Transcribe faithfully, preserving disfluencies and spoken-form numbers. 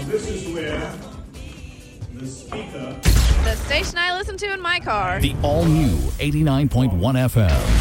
This is where the speaker... The station I listen to in my car. The all-new eighty-nine point one F M.